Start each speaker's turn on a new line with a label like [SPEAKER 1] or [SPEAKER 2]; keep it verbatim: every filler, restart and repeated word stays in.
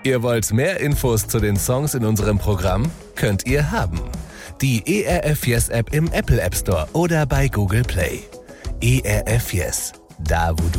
[SPEAKER 1] Ihr wollt mehr Infos zu den Songs in unserem Programm? Könnt ihr haben. Die E R F Yes App im Apple App Store oder bei Google Play. E R F Yes, da wo du